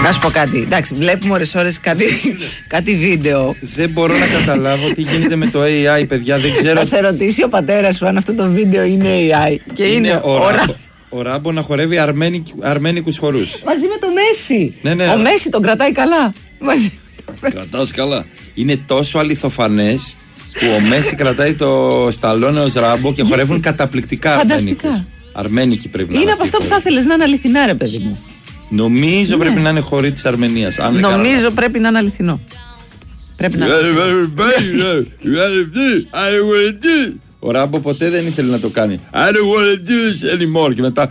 Να σου πω κάτι. Εντάξει, βλέπουμε ώρες κάτι βίντεο. Δεν μπορώ να καταλάβω τι γίνεται με το AI, παιδιά. Δεν ξέρω. Θα σε ρωτήσει ο πατέρας σου αν αυτό το βίντεο είναι AI. Και είναι ο Ράμπο να χορεύει αρμένικους χορούς. Μαζί με το Μέση. Ναι. Ο Μέση τον κρατάει καλά. Κρατάς καλά. Είναι τόσο αληθοφανές που ο Μέση κρατάει το Σταλόνε ως Ράμπο και χορεύουν καταπληκτικά αρμένικους. Αρμένικοι πρέπει να είναι. Είναι από αυτά που θα ήθελες να είναι αληθινά, ρε παιδί μου. Νομίζω πρέπει να είναι χωρί της Αρμενίας. Νομίζω πρέπει να είναι αληθινό. Πρέπει να Ο Ράμπο ποτέ δεν ήθελε να το κάνει. I don't want to do this anymore. Και μετά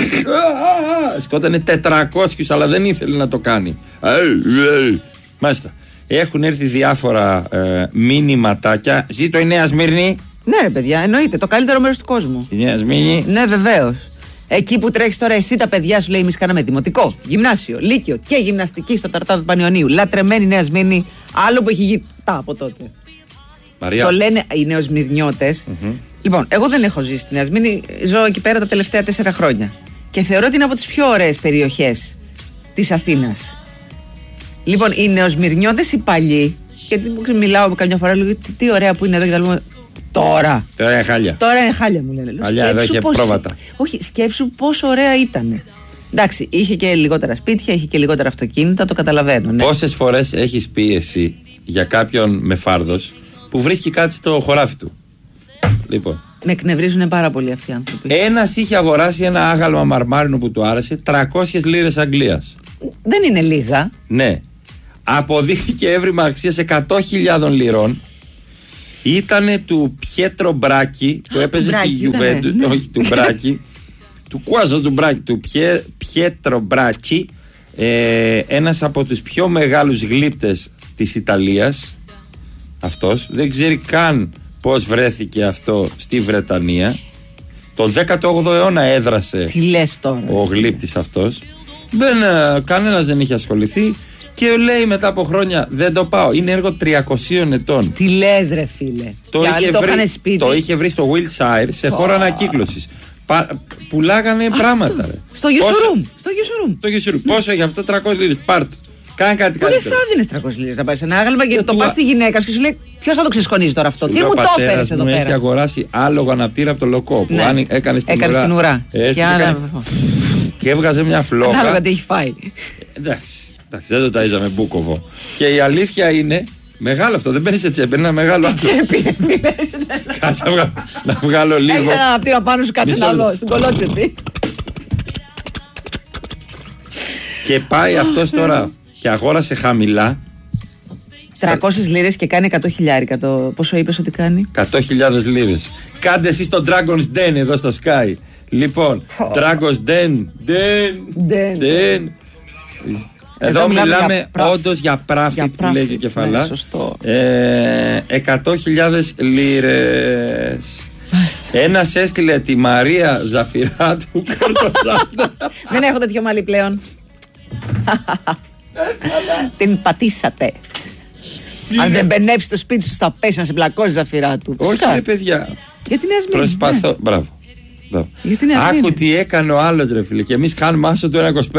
σκότανε 400, αλλά δεν ήθελε να το κάνει. Μάλιστα. Έχουν έρθει διάφορα μήνυματάκια. Ζήτω η Νέα Σμύρνη. Ναι, ρε παιδιά, εννοείται. Το καλύτερο μέρος του κόσμου. Η Νέα Σμύρνη. Ναι, βεβαίως. Εκεί που τρέχεις τώρα, εσύ τα παιδιά σου λέει: εμείς κάναμε δημοτικό, γυμνάσιο, λύκειο και γυμναστική στο Ταρτάδο του Πανιωνίου. Λατρεμένη Νέα Σμύρνη, άλλο που έχει γίνει από τότε. Μαρία. Το λένε οι νεοσμυρνιώτες. Λοιπόν, εγώ δεν έχω ζήσει στη Νέα Σμύρνη, ζω εκεί πέρα τα τελευταία 4 χρόνια. Και θεωρώ ότι είναι από τις πιο ωραίες περιοχές της Αθήνας. Λοιπόν, οι νεοσμυρνιώτες οι παλιοί, γιατί μιλάω καμιά φορά, λέω τι ωραία που είναι εδώ και τα λέμε. Τώρα είναι χάλια. Τώρα είναι χάλια, μου λένε. Χάλια, εδώ είχε πρόβατα. Όχι, σκέψου πόσο ωραία ήταν. Εντάξει, είχε και λιγότερα σπίτια, είχε και λιγότερα αυτοκίνητα, το καταλαβαίνω. Ναι. Πόσες φορές έχεις πει εσύ για κάποιον με φάρδος που βρίσκει κάτι στο χωράφι του? Λοιπόν. Με εκνευρίζουν πάρα πολύ αυτοί οι άνθρωποι. Ένας είχε αγοράσει ένα άγαλμα μαρμάρινο που του άρεσε 300 λίρες Αγγλίας. Δεν είναι λίγα. Ναι. Αποδείχθηκε έβριμα αξίας 100.000 λιρών. Ήτανε του Πιέτρο Μπράκη που έπαιζε στη Γιουβέντου. Ναι. Όχι του Μπράκη. Του Κουάζο του Μπράκη. Του Πιέτρο Μπράκη. Ένας από τους πιο μεγάλους γλύπτες της Ιταλίας. Αυτός. Δεν ξέρει καν πώς βρέθηκε αυτό στη Βρετανία. Το 18ο αιώνα έδρασε. Τι λες τώρα? Ο γλύπτης αυτός. Κανένας δεν είχε ασχοληθεί. Και λέει μετά από χρόνια δεν το πάω. Είναι έργο 300 ετών. Τι λες ρε φίλε? Το είχε βρει στο Wiltshire σε χώρα ανακύκλωσης. Πουλάγανε πράγματα. Ρε. Στο Γιουσουρούμ. Πόσο έχει αυτό? 300 λίρες. Πάρτ. Κάνε κάτι καλύτερο. Δεν θα δίνεις 300 λίρες να πάρεις ένα άγαλμα και το πας στη γυναίκα σου και σου λέει ποιος θα το ξεσκονίζει τώρα αυτό? Τι μου το έφερες εδώ πέρα? Έχει αγοράσει άλογο αναπτήρα από το λοκό που έκανε στην ουρά. Και έβγαζε μια φλόγα. Ανάλογα τι έχει φάει. Εντάξει, δεν το ταΐζαμε μπούκοβο. Και η αλήθεια είναι, μεγάλο αυτό, δεν παίρνει σε τσέπη, είναι ένα μεγάλο άτομο. Κάτσε να βγάλω λίγο. Έχεις ένα αναπτήρα πάνω σου, κάτσε να δω, στην κολότσεπη. Και πάει αυτός τώρα και αγόρασε χαμηλά 300 λίρες και κάνει 100 χιλιάρικα. Πόσο είπες ότι κάνει? 100.000 λίρες. Κάντε εσείς το Dragon's Den εδώ στο Sky. Λοιπόν, Dragon's Den. Εδώ μιλάμε όντως για πράφη που λέγει κεφαλά. 100.000 λίρες. Ένας έστειλε τη Μαρία Ζαφυράτου. Δεν έχω τέτοιο μαλλί πλέον. Την πατήσατε. Αν δεν μπενεύσει το σπίτι σου θα πέσει να σε πλακώσει Ζαφυράτου. Όχι ρε παιδιά. Γιατί Νέα Σμύρνη. Προσπαθώ. Μπράβο. Άκου τι έκανε ο άλλος ρε φίλε. Και εμείς κάνουμε άσο του 1,25.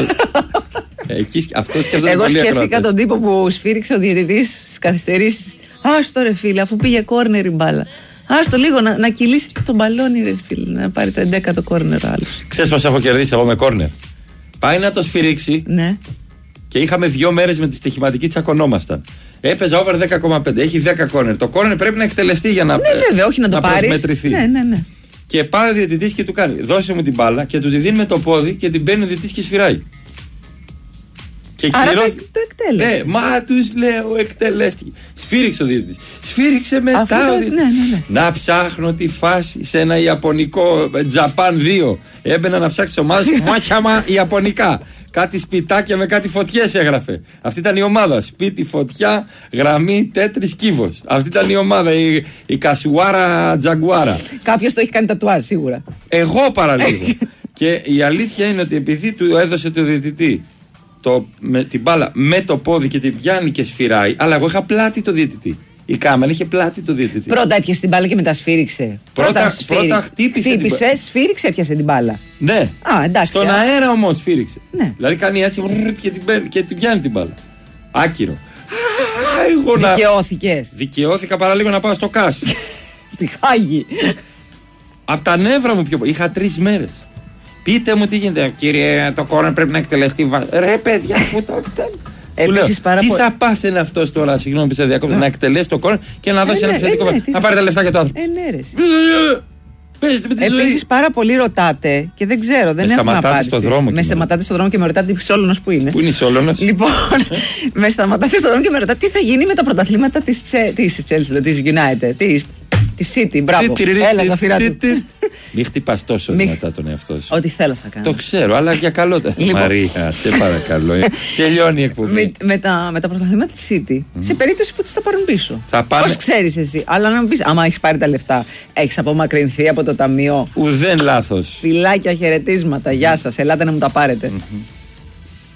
Αυτό σκέφτεται. Εγώ σκέφτηκα τον τύπο που σφύριξε ο διαιτητής στις καθυστερήσεις. Άστο ρε φίλε, αφού πήγε κόρνερ η μπάλα. Άστο λίγο να κυλήσει το μπαλόνι ρε φίλε. Να πάρει το 11ο κόρνερ άλλο. Ξέρεις πως έχω κερδίσει εγώ με κόρνερ? Πάει να το σφυρίξει. Ναι. Και είχαμε 2 μέρες με τη στοιχηματική, τσακωνόμασταν. Έπαιζα over 10,5. Έχει 10 κόρνερ. Το κόρνερ πρέπει να εκτελεστεί για να, ναι, βέβαια, όχι να το προσμετρηθεί. Ναι. Και πάει ο διαιτητής και του κάνει: δώσε μου την μπάλα, και του τη δίνει με το πόδι και την παίρνει ο διαιτητής και σφυράει. Και άρα το εκτέλεσε. Ναι, μα τους λέω, εκτελέστηκε. Σφύριξε ο διαιτητής. Σφύριξε μετά ο διαιτητής. Ναι. Να ψάχνω τη φάση σε ένα ιαπωνικό Japan 2. Έμπαινα να ψάξει ομάδες μάχιαμα ιαπωνικά. Κάτι σπιτάκια με κάτι φωτιές έγραφε. Αυτή ήταν η ομάδα. Σπίτι, φωτιά, γραμμή, τέτρις, κύβος. Αυτή ήταν η ομάδα. Η Κασουάρα Τζαγκουάρα. Κάποιος το έχει κάνει τατουάζ σίγουρα. Εγώ παραλίγο. Και η αλήθεια είναι ότι επειδή του έδωσε το διαιτητή την μπάλα με το πόδι και την πιάνει και σφυράει, αλλά εγώ είχα πλάτη το διαιτητή. Η κάμερα είχε πλάτη το διαιτητή. Πρώτα έπιασε την μπάλα και μετά σφύριξε. Πρώτα χτύπησε. Χτύπησε, σφύριξε, έπιασε την μπάλα. Ναι. Εντάξει. Στον αέρα όμως σφύριξε. Ναι. Δηλαδή κάνει έτσι και την πιάνει την μπάλα. Άκυρο. Δικαιώθηκες? Δικαιώθηκα παρά λίγο να πάω στο ΚΑΣ. Στη Χάγη. Απ' τα νεύρα μου πιο πολύ. Είχα 3 μέρες. Πείτε μου τι γίνεται. Κύριε, το κόρνερ πρέπει να εκτελεστεί. Ρε παιδιά, αφού το τι θα πάθαινε αυτό τώρα, συγγνώμη που σε διακόψω, να εκτελέσει το κόρνερ και να δώσει ένα θετικό βάρο. Να πάρει τα λεφτά για το άνθρωπο. Παίζετε με τη ζωή. Επίσης πάρα πολύ ρωτάτε και δεν ξέρω, δεν έχουμε απάντηση. Με σταματάτε στο δρόμο και με ρωτάτε τη Σόλωνος που είναι. Πού είναι η Σόλωνος? Λοιπόν, με σταματάτε στο δρόμο και με ρωτάτε τι θα γίνει με τα πρωταθλήματα της Chelsea, της United, της City. Μπράβο. Έλα, Ζαφυρά του. Μην χτυπάς τόσο δυνατά τον εαυτό σου. Ό,τι θέλω θα κάνω. Το ξέρω, αλλά για καλό. Μαρία, σε παρακαλώ. Τελειώνει η εκπομπή. Με τα πρωταθλήματα της City, σε περίπτωση που τις τα πάρουν πίσω. Πώς ξέρεις εσύ? Αλλά να μου πεις, άμα έχεις πάρει τα λεφτά, έχεις απομακρυνθεί από το ταμείο. Ουδέν λάθος. Φιλάκια, χαιρετίσματα. Γεια σας, ελάτε να μου τα πάρετε.